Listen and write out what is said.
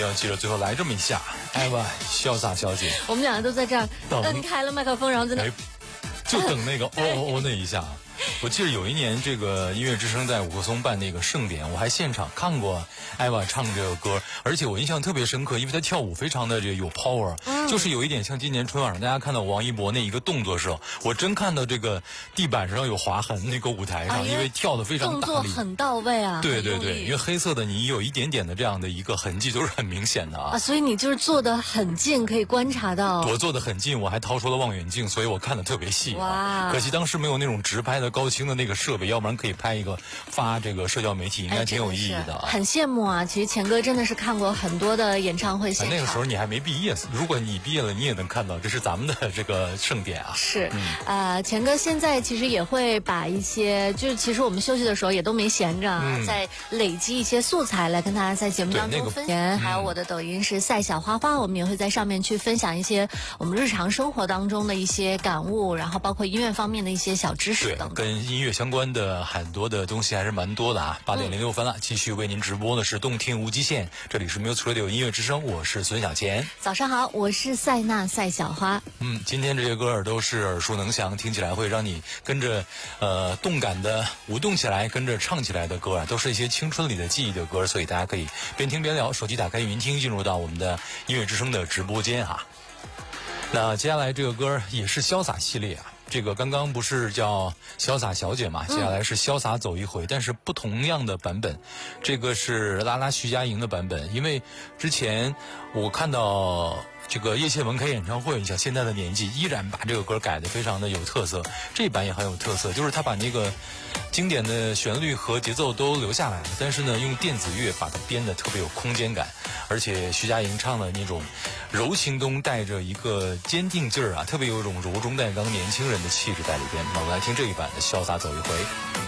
要记得最后来这么一下，艾娃潇洒小姐， 我们两个都在这儿摁开了麦克风，然后在那， 就等那个哦那一下。我记得有一年这个音乐之声在五棵松办那个盛典，我还现场看过艾娃唱这个歌，而且我印象特别深刻，因为她跳舞非常的这个有 power，就是有一点像今年春晚上大家看到王一博那一个动作时候，我真看到这个地板上有划痕，那个舞台上，因为跳得非常大力， 动作很到位啊。 对对对，因为黑色的你有一点点的这样的一个痕迹都是很明显的啊。 所以你就是坐得很近，可以观察到。 我坐得很近，我还掏出了望远镜，所以我看得特别细。 哇！ 可惜当时没有那种直拍的高清的那个设备，要不然可以拍一个发这个社交媒体，应该挺有意义的啊。 很羡慕啊！其实钱哥真的是看过很多的演唱会现场。 那个时候你还没毕业，如果你毕业了，你也能看到，这是咱们的这个盛典啊。 是，钱哥现在其实也会把一些，就是其实我们休息的时候也都没闲着，在累积一些素材来跟大家在节目当中分享。还有我的抖音是赛小花花，我们也会在上面去分享一些我们日常生活当中的一些感悟，然后包括音乐方面的一些小知识等等。 跟音乐相关的很多的东西还是蛮多的啊。8:06分了，继续为您直播的是动听无极限，这里是 Music Radio 音乐之声，我是孙小钱。 早上好，我是赛娜赛小花。 今天这些歌都是耳熟能详，听起来会让你跟着动感的舞动起来，跟着唱起来的歌啊，都是一些青春里的记忆的歌，所以大家可以边听边聊，手机打开云听，进入到我们的音乐之声的直播间哈。那接下来这个歌也是潇洒系列啊，这个刚刚不是叫潇洒小姐嘛，接下来是潇洒走一回，但是不同样的版本，这个是拉拉徐佳莹的版本，因为之前我看到这个叶倩文开演唱会，你想现在的年纪依然把这个歌改得非常的有特色，这版也很有特色，就是他把那个经典的旋律和节奏都留下来了，但是呢用电子乐把它编得特别有空间感，而且徐佳莹唱的那种柔情中带着一个坚定劲儿啊，特别有一种柔中带刚年轻人的气质在里边。那我们来听这一版的潇洒走一回。